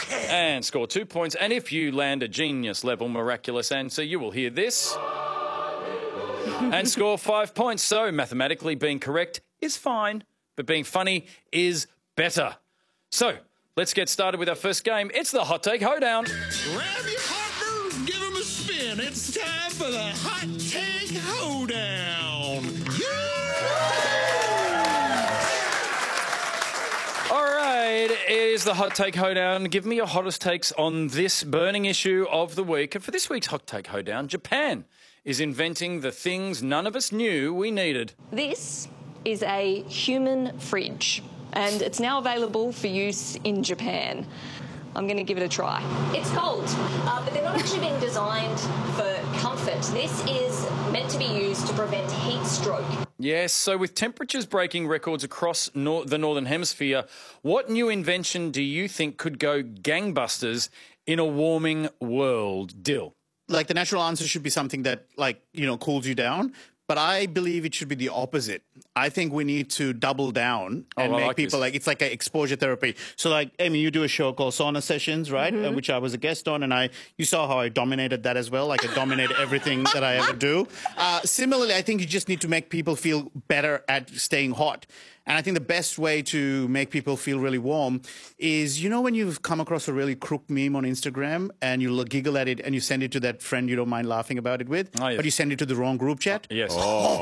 and score 2 points. And if you land a genius-level miraculous answer, you will hear this and score 5 points. So mathematically being correct is fine, but being funny is better. So let's get started with our first game. It's the Hot Take Hoedown. Grab your partners, give them a spin. It's time for the Hot Take Hoedown. All right, it is the Hot Take Hoedown. Give me your hottest takes on this burning issue of the week. And for this week's Hot Take Hoedown, Japan is inventing the things none of us knew we needed. This is a human fridge, and it's now available for use in Japan. I'm going to give it a try. It's cold, but they're not actually being designed for comfort. This is meant to be used to prevent heat stroke. Yes, so with temperatures breaking records across the Northern Hemisphere, what new invention do you think could go gangbusters in a warming world? Dill. Like, the natural answer should be something that, like, you know, cools you down. But I believe it should be the opposite. I think we need to double down and make people like, it's like an exposure therapy. So, like, Amy, you do a show called Sauna Sessions, right? Which I was a guest on, and you saw how I dominated that as well. Like, I dominated everything that I ever do. Similarly, I think you just need to make people feel better at staying hot. And I think the best way to make people feel really warm is, you know, when you've come across a really crook meme on Instagram and you giggle at it and you send it to that friend you don't mind laughing about it with, but you send it to the wrong group chat? Yes.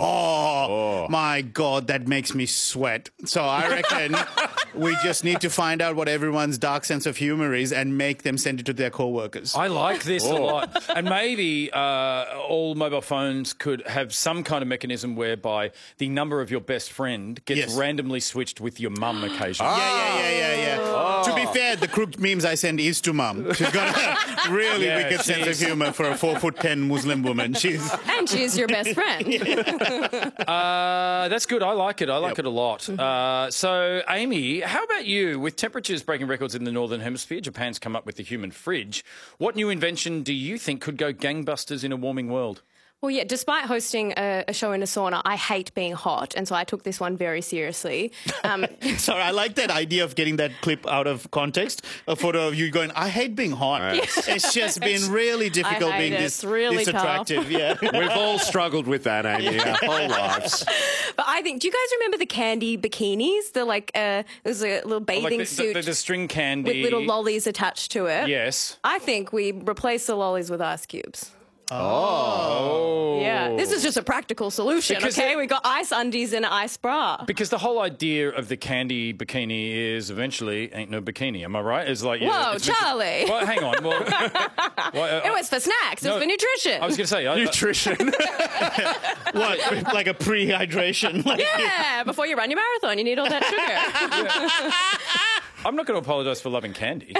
My God, that makes me sweat. So I reckon we just need to find out what everyone's dark sense of humor is and make them send it to their co-workers. I like this a lot. And maybe all mobile phones could have some kind of mechanism whereby the number of your best friend gets randomly switched with your mum occasionally. Yeah. To be fair, the crooked memes I send is to mum. She's got a really wicked sense of humor for a 4'10" Muslim woman. And she's your best friend. That's good. I like it. I like it a lot. So, Amy, how about you? With temperatures breaking records in the Northern Hemisphere, Japan's come up with the human fridge. What new invention do you think could go gangbusters in a warming world? Well, yeah, despite hosting a show in a sauna, I hate being hot, and so I took this one very seriously. Sorry, I like that idea of getting that clip out of context, a photo of you going, I hate being hot. Right. It's just been really difficult being this attractive. Yeah. We've all struggled with that, Amy, our whole lives. But I think, do you guys remember the candy bikinis? The it was a little bathing suit. The string candy. With little lollies attached to it. Yes. I think we replace the lollies with ice cubes. Oh. Yeah, this is just a practical solution, okay? We got ice undies and ice bra. Because the whole idea of the candy bikini is eventually ain't no bikini, am I right? It's like, whoa, Charlie. Well, hang on. Well, it was for snacks. It was for nutrition. I was going to say... nutrition. What, like a pre-hydration? Yeah, before you run your marathon, you need all that sugar. I'm not going to apologise for loving candy.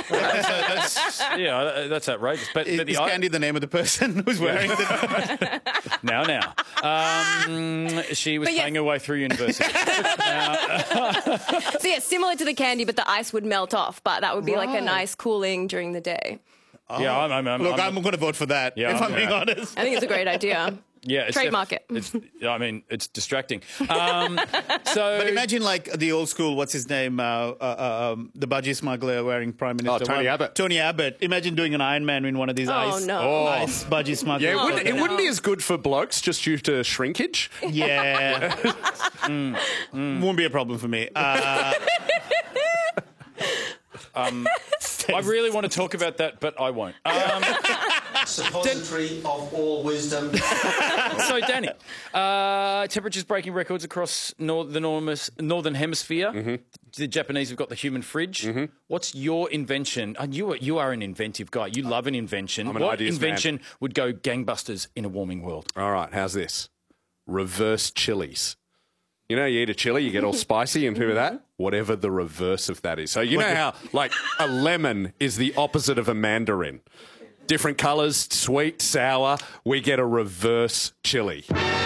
That's outrageous. But is Candy the name of the person who's wearing the... Now. She was paying her way through university. So, yeah, similar to the candy, but the ice would melt off, but that would be like a nice cooling during the day. Oh. Yeah, I'm going to vote for that, if I'm being honest. I think it's a great idea. Yeah, trademark it. It's distracting. But imagine like the old school. What's his name? The budgie smuggler wearing Prime Minister. Tony Abbott. Tony Abbott. Imagine doing an Iron Man in one of these ice budgie smugglers. Yeah, it wouldn't be as good for blokes just due to shrinkage. Yeah, won't be a problem for me. I really want to talk about that, but I won't. Suppository of all wisdom. So, Danny, temperatures breaking records across the Northern Hemisphere. Mm-hmm. The Japanese have got the human fridge. Mm-hmm. What's your invention? You are an inventive guy. You love an invention. What invention would go gangbusters in a warming world? All right, how's this? Reverse chilies. You know, you eat a chili, you get all spicy and through that. Whatever the reverse of that is. So you know how, like, a lemon is the opposite of a mandarin. Different colours, sweet, sour. We get a reverse chili.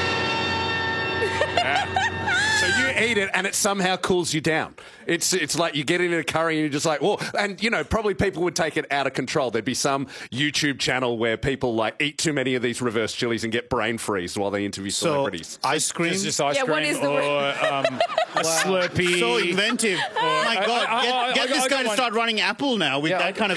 So you eat it and it somehow cools you down. It's like you get into a curry and you're just like, whoa. And, you know, probably people would take it out of control. There'd be some YouTube channel where people, like, eat too many of these reverse chilies and get brain freeze while they interview celebrities. Ice cream? Just ice cream what is the or a Slurpee. So inventive. Oh, my God. Get this guy to start running Apple now with that kind of